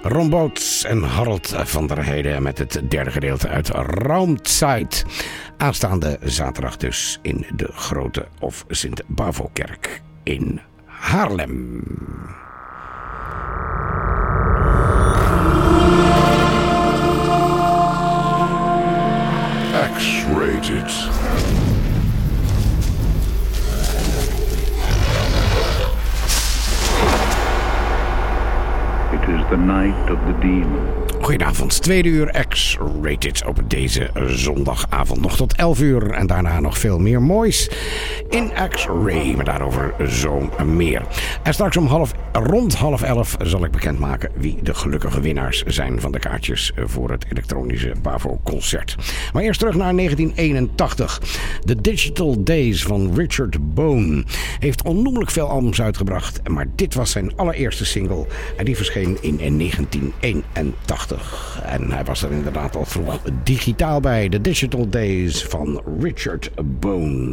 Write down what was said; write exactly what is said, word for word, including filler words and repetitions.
Ron Boots en Harold van der Heijden met het derde gedeelte uit Raumzeit. Aanstaande zaterdag dus in de Grote of Sint-Bavo-kerk in Haarlem. X-rated. It is the night of the demon. Goedenavond, tweede uur X-rated op deze zondagavond. Nog tot elf uur en daarna nog veel meer moois in X-ray. Maar daarover zo meer. En straks om half, rond half elf zal ik bekendmaken wie de gelukkige winnaars zijn van de kaartjes voor het elektronische Bavo-concert. Maar eerst terug naar negentien eenentachtig. The Digital Days van Richard Bone heeft onnoemelijk veel albums uitgebracht. Maar dit was zijn allereerste single en die verscheen in negentien eenentachtig. En hij was er inderdaad al vroeg digitaal bij. The Digital Days van Richard Bone.